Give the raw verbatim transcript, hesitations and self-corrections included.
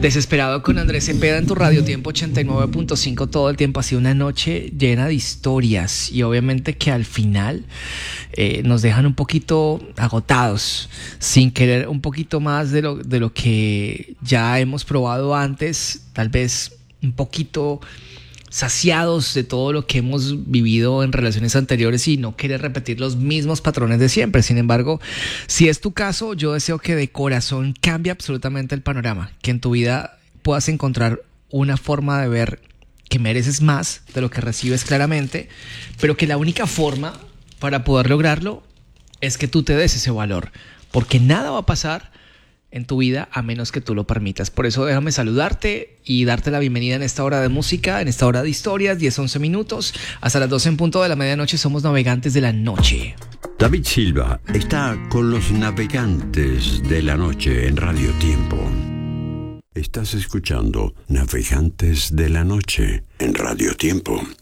Desesperado con Andrés Cepeda en tu Radio Tiempo ochenta y nueve punto cinco todo el tiempo. Ha sido una noche llena de historias y obviamente que al final eh, nos dejan un poquito agotados, sin querer un poquito más de lo, de lo que ya hemos probado antes, tal vez un poquito saciados de todo lo que hemos vivido en relaciones anteriores y no querer repetir los mismos patrones de siempre. Sin embargo, si es tu caso, yo deseo que de corazón cambie absolutamente el panorama, que en tu vida puedas encontrar una forma de ver que mereces más de lo que recibes claramente, pero que la única forma para poder lograrlo es que tú te des ese valor, porque nada va a pasar en tu vida a menos que tú lo permitas. Por eso déjame saludarte y darte la bienvenida en esta hora de música, en esta hora de historias, diez once minutos. Hasta las doce en punto de la medianoche somos Navegantes de la Noche. David Silva está con los Navegantes de la Noche en Radio Tiempo. Estás escuchando Navegantes de la Noche en Radio Tiempo.